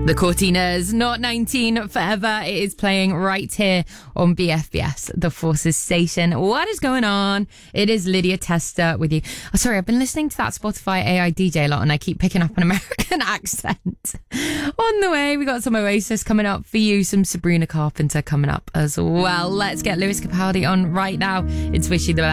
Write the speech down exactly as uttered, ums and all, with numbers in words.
The Cortinas, Not nineteen Forever. It is playing right here on B F B S, the Forces station. What is going on? It is Lydia Tester with you. Oh, sorry, I've been listening to that Spotify A I D J a lot and I keep picking up an American accent. On the way, we got some Oasis coming up for you, some Sabrina Carpenter coming up as well. Let's get Lewis Capaldi on right now. It's Wish You the Best.